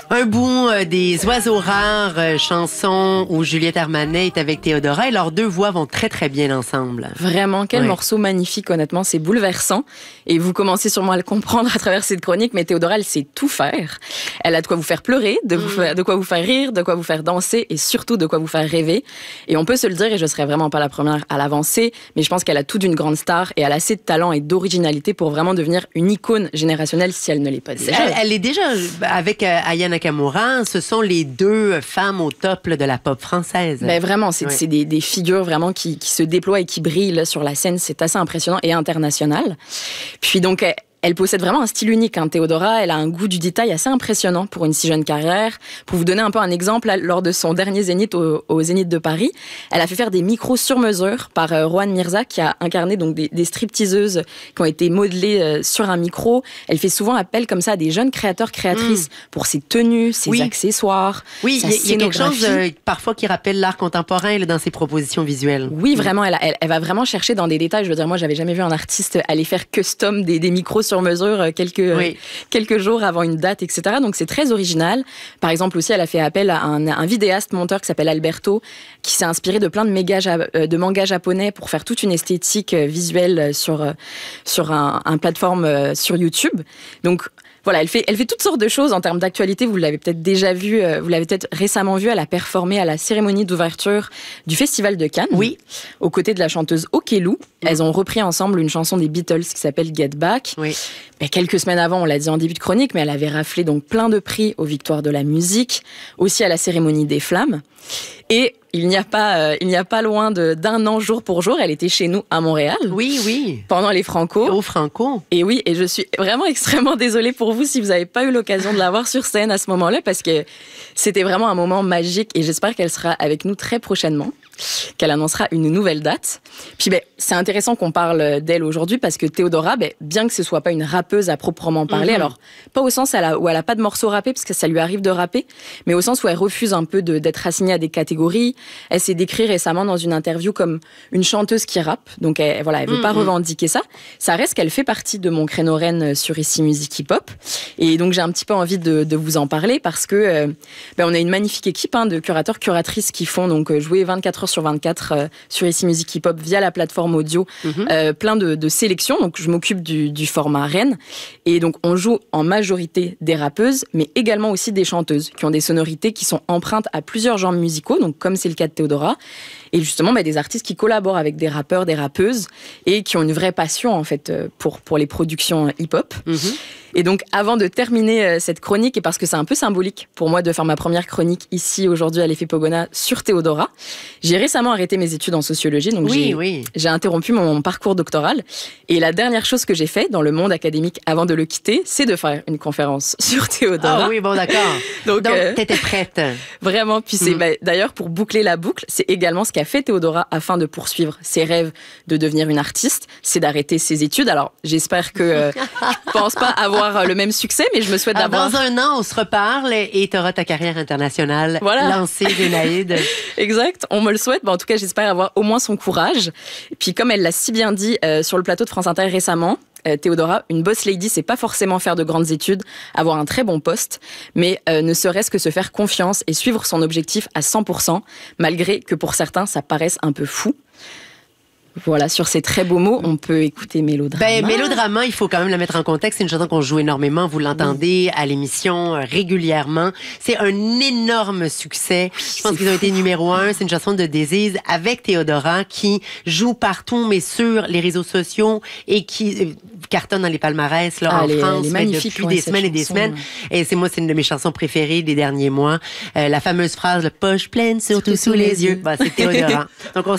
Un bout des Oiseaux rares, chanson où Juliette Armanet est avec Théodora et leurs deux voix vont très très bien ensemble. Vraiment, quel morceau magnifique, honnêtement, c'est bouleversant. Et vous commencez sûrement à le comprendre à travers cette chronique, mais Théodora, elle sait tout faire. Elle a de quoi vous faire pleurer, de quoi vous faire rire, de quoi vous faire danser et surtout de quoi vous faire rêver. Et on peut se le dire, et je serais vraiment pas la première à l'avancer, mais je pense qu'elle a tout d'une grande star et elle a assez de talent et d'originalité pour vraiment devenir une icône générationnelle si elle ne l'est pas déjà. Elle est déjà avec Aya Nakamura, ce sont les deux femmes au top de la pop française. Ben vraiment, c'est des figures vraiment qui se déploient et qui brillent là, sur la scène. C'est assez impressionnant et international. Puis donc, elle possède vraiment un style unique, hein, Théodora. Elle a un goût du détail assez impressionnant pour une si jeune carrière. Pour vous donner un peu un exemple, là, lors de son dernier Zénith au Zénith de Paris, elle a fait faire des micros sur mesure par Rohan Mirza, qui a incarné donc des stripteaseuses qui ont été modelées sur un micro. Elle fait souvent appel comme ça à des jeunes créateurs, créatrices pour ses tenues, ses accessoires. Oui, il y a quelque chose parfois qui rappelle l'art contemporain là, dans ses propositions visuelles. Oui, vraiment, elle va vraiment chercher dans des détails. Je veux dire, moi, j'avais jamais vu un artiste aller faire custom des micros sur mesure quelques jours avant une date, etc. Donc, c'est très original. Par exemple, aussi, elle a fait appel à un vidéaste monteur qui s'appelle Alberto, qui s'est inspiré de plein de mangas japonais pour faire toute une esthétique visuelle sur un plateforme sur YouTube. Donc, voilà, elle fait toutes sortes de choses en termes d'actualité. Vous l'avez peut-être déjà vu, vous l'avez peut-être récemment vu. Elle a performé à la cérémonie d'ouverture du Festival de Cannes. Oui. Aux côtés de la chanteuse Okelou. Elles ont repris ensemble une chanson des Beatles qui s'appelle Get Back. Oui. Mais quelques semaines avant, on l'a dit en début de chronique, mais elle avait raflé donc plein de prix aux Victoires de la musique, aussi à la cérémonie des Flammes. Et il n'y a pas loin d'un an, jour pour jour, elle était chez nous à Montréal. Oui. Pendant les Franco. Au Franco. Et oui, et je suis vraiment extrêmement désolée pour vous si vous n'avez pas eu l'occasion de la voir sur scène à ce moment-là, parce que c'était vraiment un moment magique et j'espère qu'elle sera avec nous très prochainement, qu'elle annoncera une nouvelle date. Puis c'est intéressant qu'on parle d'elle aujourd'hui parce que Théodora, bien que ce soit pas une rappeuse à proprement parler, alors pas au sens où elle a pas de morceaux rappés parce que ça lui arrive de rapper, mais au sens où elle refuse un peu d'être assignée à des catégories. Elle s'est décrite récemment dans une interview comme une chanteuse qui rappe, donc elle veut pas revendiquer ça. Ça reste qu'elle fait partie de mon créneau reine sur Ici Musique Hip Hop, et donc j'ai un petit peu envie de vous en parler parce que on a une magnifique équipe de curateurs, curatrices qui font donc jouer 24 heures sur 24 sur Ici Musique Hip Hop via la plateforme audio, plein de sélections. Donc je m'occupe du format reine, et donc on joue en majorité des rappeuses, mais également aussi des chanteuses qui ont des sonorités qui sont empreintes à plusieurs genres musicaux, donc comme c'est le cas de Théodora, et justement des artistes qui collaborent avec des rappeurs, des rappeuses, et qui ont une vraie passion en fait pour les productions hip-hop. Et donc, avant de terminer cette chronique, et parce que c'est un peu symbolique pour moi de faire ma première chronique ici, aujourd'hui, à l'Effet Pogona, sur Théodora, j'ai récemment arrêté mes études en sociologie, donc j'ai interrompu mon parcours doctoral. Et la dernière chose que j'ai fait dans le monde académique avant de le quitter, c'est de faire une conférence sur Théodora. Ah oui, bon, d'accord. donc t'étais prête. Vraiment. Puis d'ailleurs, pour boucler la boucle, c'est également ce qu'a fait Théodora afin de poursuivre ses rêves de devenir une artiste, c'est d'arrêter ses études. Alors, j'espère que je pense pas avoir le même succès, mais je me souhaite d'avoir... Dans un an, on se reparle et tu auras ta carrière internationale lancée, Lénaïde. Exact, on me le souhaite. En tout cas, j'espère avoir au moins son courage. Et puis, comme elle l'a si bien dit sur le plateau de France Inter récemment, Théodora, une boss lady, c'est pas forcément faire de grandes études, avoir un très bon poste, mais ne serait-ce que se faire confiance et suivre son objectif à 100%, malgré que pour certains, ça paraisse un peu fou. Voilà, sur ces très beaux mots, on peut écouter Mélodrama. Mélodrama, il faut quand même la mettre en contexte. C'est une chanson qu'on joue énormément. Vous l'entendez à l'émission régulièrement. C'est un énorme succès. Je pense qu'ils ont été numéro 1. C'est une chanson de Disease avec Théodora qui joue partout, mais sur les réseaux sociaux et qui cartonne dans les palmarès là, en France depuis des semaines et des semaines. Et c'est une de mes chansons préférées des derniers mois. La fameuse phrase, le poche pleine, surtout sous les yeux. C'est Théodora. Donc, on